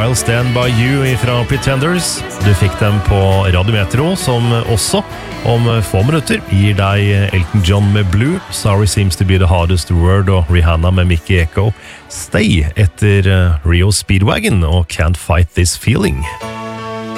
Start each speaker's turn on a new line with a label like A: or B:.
A: I'll Stand By You fra Pretenders. Du fikk dem på Radio Metro, som også om få minutter gir deg Elton John med Blue, Sorry Seems to be the hardest word, og Rihanna med Mickey Echo, Stay etter Rio Speedwagon og Can't Fight This Feeling.